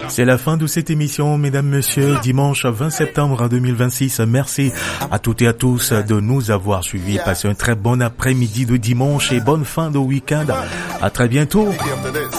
C'est la fin de cette émission, mesdames, messieurs, dimanche 20 septembre 2026. Merci à toutes et à tous de nous avoir suivis. Passez un très bon après-midi de dimanche et bonne fin de week-end. À très bientôt.